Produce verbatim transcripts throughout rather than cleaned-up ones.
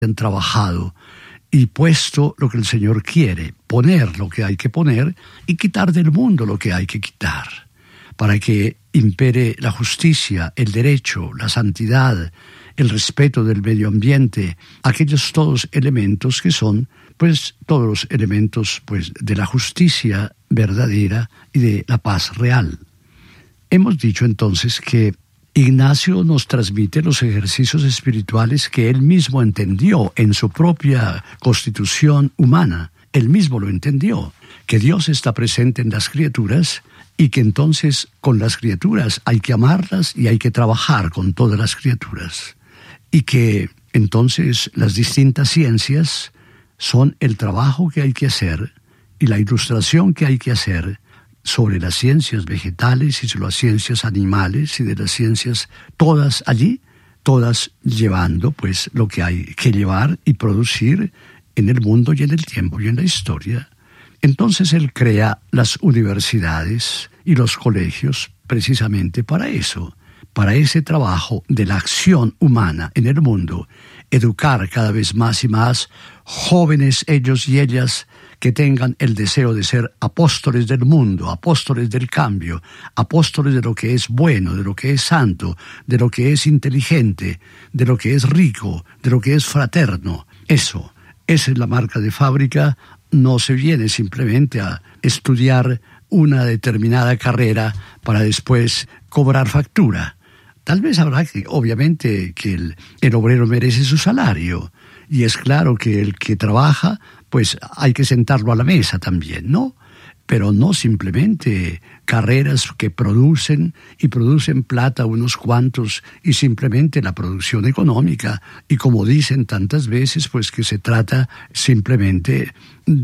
han trabajado y puesto lo que el Señor quiere, poner lo que hay que poner y quitar del mundo lo que hay que quitar, para que impere la justicia, el derecho, la santidad, el respeto del medio ambiente, aquellos todos elementos que son, pues, todos los elementos, pues, de la justicia verdadera y de la paz real. Hemos dicho entonces que Ignacio nos transmite los ejercicios espirituales que él mismo entendió en su propia constitución humana. Él mismo lo entendió, que Dios está presente en las criaturas y que entonces con las criaturas hay que amarlas y hay que trabajar con todas las criaturas. Y que entonces las distintas ciencias son el trabajo que hay que hacer y la ilustración que hay que hacer sobre las ciencias vegetales y sobre las ciencias animales y de las ciencias todas allí, todas llevando pues lo que hay que llevar y producir en el mundo y en el tiempo y en la historia. Entonces él crea las universidades y los colegios precisamente para eso, para ese trabajo de la acción humana en el mundo, educar cada vez más y más jóvenes ellos y ellas que tengan el deseo de ser apóstoles del mundo, apóstoles del cambio, apóstoles de lo que es bueno, de lo que es santo, de lo que es inteligente, de lo que es rico, de lo que es fraterno. Eso, esa es la marca de fábrica. No se viene simplemente a estudiar una determinada carrera para después cobrar factura. Tal vez habrá que, obviamente, que el, el obrero merece su salario. Y es claro que el que trabaja, pues hay que sentarlo a la mesa también, ¿no? Pero no simplemente carreras que producen y producen plata unos cuantos y simplemente la producción económica. Y como dicen tantas veces, pues que se trata simplemente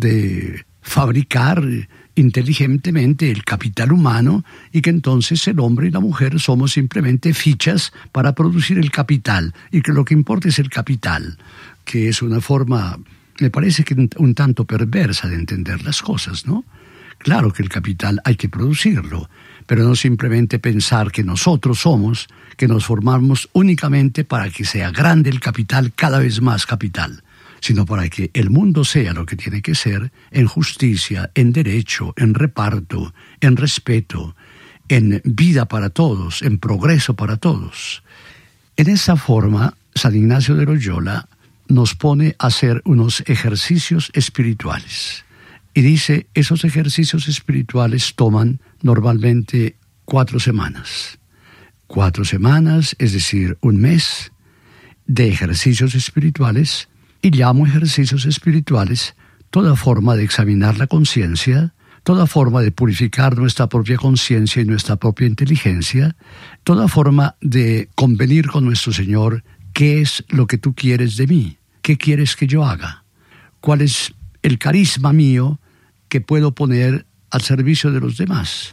de fabricar inteligentemente el capital humano y que entonces el hombre y la mujer somos simplemente fichas para producir el capital y que lo que importa es el capital, que es una forma, me parece que un tanto perversa de entender las cosas, ¿no? Claro que el capital hay que producirlo, pero no simplemente pensar que nosotros somos, que nos formamos únicamente para que sea grande el capital, cada vez más capital, sino para que el mundo sea lo que tiene que ser en justicia, en derecho, en reparto, en respeto, en vida para todos, en progreso para todos. En esa forma, San Ignacio de Loyola nos pone a hacer unos ejercicios espirituales. Y dice, esos ejercicios espirituales toman normalmente cuatro semanas. Cuatro semanas, es decir, un mes de ejercicios espirituales. Y llamo ejercicios espirituales toda forma de examinar la conciencia, toda forma de purificar nuestra propia conciencia y nuestra propia inteligencia, toda forma de convenir con nuestro Señor qué es lo que tú quieres de mí, qué quieres que yo haga, cuál es el carisma mío que puedo poner al servicio de los demás,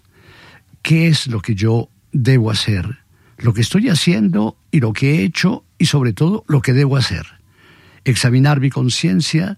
qué es lo que yo debo hacer, lo que estoy haciendo y lo que he hecho y sobre todo lo que debo hacer. Examinar mi conciencia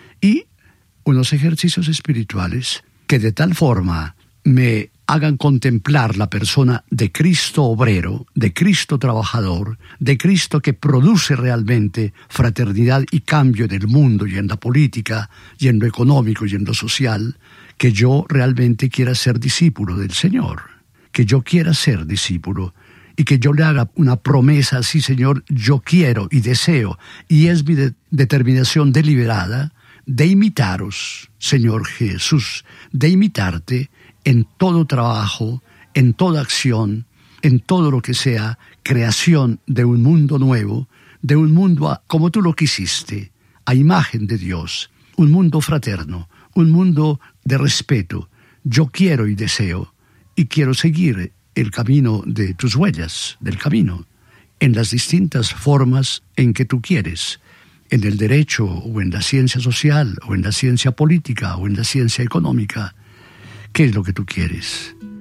y unos ejercicios espirituales que de tal forma me hagan contemplar la persona de Cristo obrero, de Cristo trabajador, de Cristo que produce realmente fraternidad y cambio en el mundo y en la política y en lo económico y en lo social, que yo realmente quiera ser discípulo del Señor, que yo quiera ser discípulo y que yo le haga una promesa así, Señor, yo quiero y deseo, y es mi de- determinación deliberada de imitaros, Señor Jesús, de imitarte en todo trabajo, en toda acción, en todo lo que sea creación de un mundo nuevo, de un mundo a, como tú lo quisiste, a imagen de Dios, un mundo fraterno, un mundo de respeto. Yo quiero y deseo, y quiero seguir el camino de tus huellas, del camino, en las distintas formas en que tú quieres, en el derecho o en la ciencia social o en la ciencia política o en la ciencia económica. ¿Qué es lo que tú quieres?